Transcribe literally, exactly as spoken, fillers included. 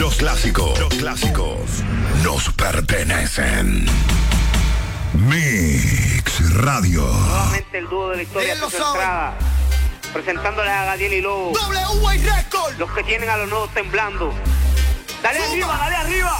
Los clásicos, los clásicos nos pertenecen. Mix Radio. Nuevamente el dúo de la historia de su entrada, presentándole a Gadiel y Lobo. W A Record. Los que tienen a los nuevos temblando. Dale Suma. arriba, dale arriba.